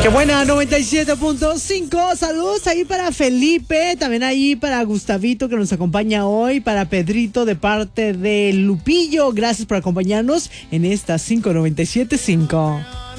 Qué buena, 97.5. Saludos ahí para Felipe, también ahí para Gustavito que nos acompaña hoy, para Pedrito de parte de Lupillo. Gracias por acompañarnos en esta 597.5.